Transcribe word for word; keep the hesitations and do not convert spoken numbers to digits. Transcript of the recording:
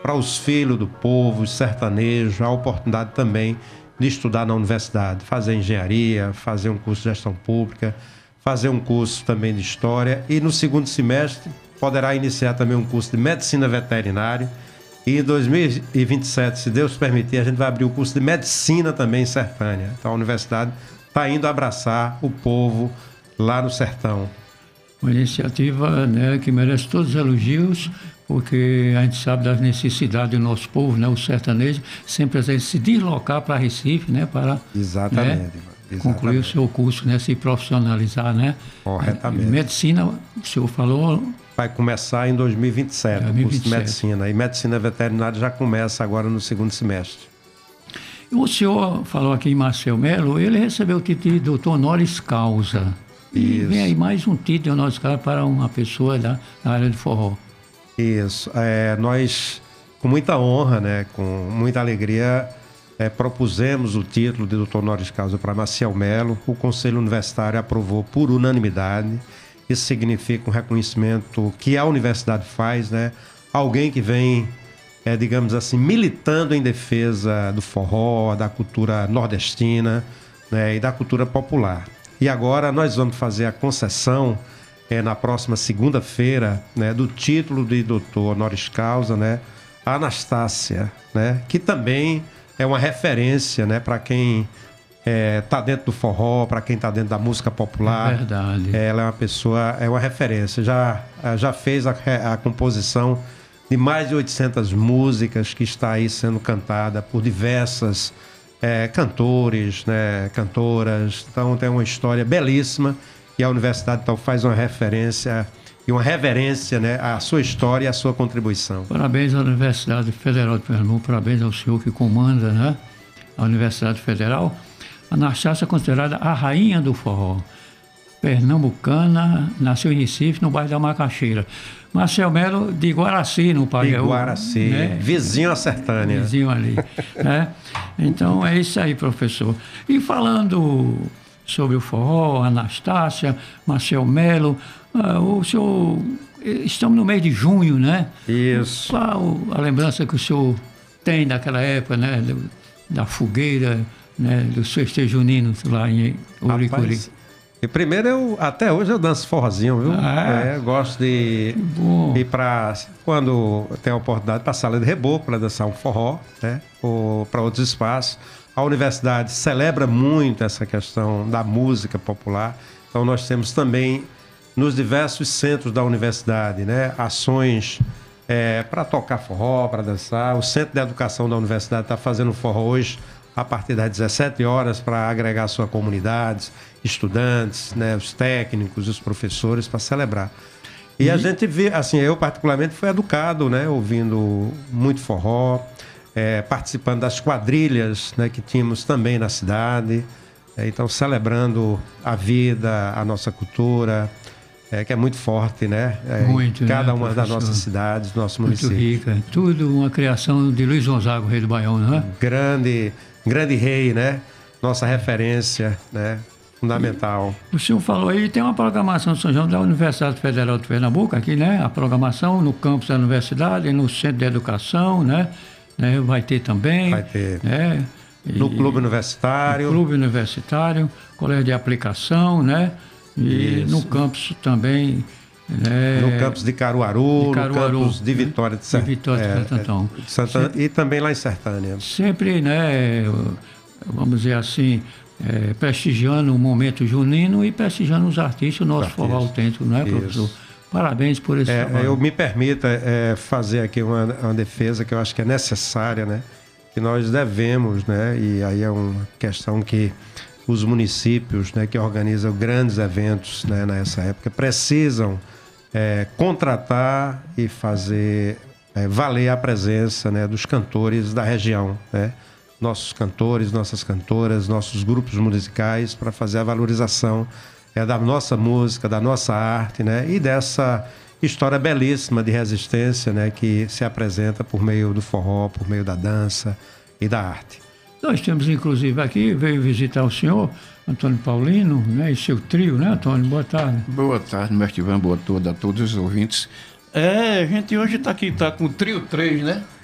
para os filhos do povo, os sertanejos, a oportunidade também de estudar na universidade, fazer engenharia, fazer um curso de gestão pública, fazer um curso também de história e no segundo semestre poderá iniciar também um curso de medicina veterinária e em dois mil e vinte e sete, se Deus permitir, a gente vai abrir o curso de medicina também em Sertânia. Então a universidade está indo abraçar o povo lá no sertão. Uma iniciativa, né, que merece todos os elogios, porque a gente sabe das necessidades do nosso povo, né, o sertanejo, sempre a gente se deslocar para Recife, né, para Exatamente, né, exatamente. concluir o seu curso, né, se profissionalizar, né? Corretamente. Medicina, o senhor falou... Vai começar em dois mil e vinte e sete, dois mil e vinte e sete. o curso de medicina. E medicina veterinária já começa agora no segundo semestre. O senhor falou aqui em Marcel Melo, ele recebeu o título de doutor honoris causa. E Isso. vem aí mais um título de honoris causa para uma pessoa da, da área de forró. Isso. É, nós, com muita honra, né, com muita alegria, é, propusemos o título de doutor honoris causa para Marcel Melo. O Conselho Universitário aprovou por unanimidade. Isso significa um reconhecimento que a universidade faz, né? Alguém que vem, é, digamos assim, militando em defesa do forró, da cultura nordestina, né, e da cultura popular. E agora nós vamos fazer a concessão é, na próxima segunda-feira, né, do título de doutor honoris causa, né, a Anastácia, né, que também é uma referência, né, para quem está é, dentro do forró, para quem está dentro da música popular. É verdade. Ela é uma pessoa, é uma referência. Já, já fez a, a composição de mais de oitocentas músicas que está aí sendo cantada por diversas é, cantores, né, cantoras. Então tem uma história belíssima e a universidade então faz uma referência e uma reverência, né, à sua história e à sua contribuição. Parabéns à Universidade Federal de Pernambuco, parabéns ao senhor que comanda, né, a Universidade Federal. A Anastácia é considerada a rainha do forró. Pernambucana, nasceu em Recife, no bairro da Macaxeira. Marcel Melo de Guaraci, no Pajeú. Guaraci, né? Vizinho a Sertânia. Vizinho ali. Né? Então é isso aí, professor. E falando sobre o forró, Anastácia, Marcel Melo, uh, o senhor... Estamos no mês de junho, né? Isso. Qual a lembrança que o senhor tem daquela época, né? Da fogueira, né, dos festejos juninos lá em Ouricuri. E primeiro, eu, até hoje eu danço forrozinho, viu? Ah, é, gosto de ir para, quando tem a oportunidade, para a sala de reboco para dançar um forró, né? Ou para outros espaços. A universidade celebra muito essa questão da música popular. Então nós temos também, nos diversos centros da universidade, né, ações é, para tocar forró, para dançar. O Centro de Educação da Universidade está fazendo forró hoje a partir das dezessete horas para agregar sua comunidade, estudantes, né, os técnicos, os professores para celebrar. E uhum. a gente vê, assim, eu particularmente fui educado, né, ouvindo muito forró, é, participando das quadrilhas, né, que tínhamos também na cidade, é, então celebrando a vida, a nossa cultura, é, que é muito forte, né? É, muito, em cada né, uma das nossas cidades, do nosso município. Muito rica. Tudo uma criação de Luiz Gonzaga, o rei do Baião, não é? Grande, grande rei, né? Nossa referência, né? Fundamental. O senhor falou aí, tem uma programação de São João da Universidade Federal de Pernambuco, aqui, né? A programação no campus da universidade, no centro de educação, né? né? Vai ter também. Vai ter. Né? E, no clube universitário. No clube universitário, colégio de aplicação, né? E Isso. no campus também. Né? No campus de Caruaru, de Caruaru no campus de Vitória de, Ser... de, Vitória de Santo Antão. É, Santa... E também lá em Sertânia. Sempre, né? Vamos dizer assim, é, prestigiando o momento junino e prestigiando os artistas, o nosso artistas. forró autêntico, não é, professor? Isso. Parabéns por esse é, trabalho. Eu me permita é, fazer aqui uma, uma defesa que eu acho que é necessária, né? Que nós devemos, né? E aí é uma questão que os municípios, né, que organizam grandes eventos, né, nessa época, precisam é, contratar e fazer é, valer a presença, né, dos cantores da região, né? Nossos cantores, nossas cantoras, nossos grupos musicais, para fazer a valorização é, da nossa música, da nossa arte, né, e dessa história belíssima de resistência, né, que se apresenta por meio do forró, por meio da dança e da arte. Nós temos, inclusive, aqui, veio visitar o senhor, Antônio Paulino, né, e seu trio, né, Antônio? Boa tarde. Boa tarde, mestre Ivan, boa tarde a todos os ouvintes. É, a gente hoje está aqui, está com o trio três, né?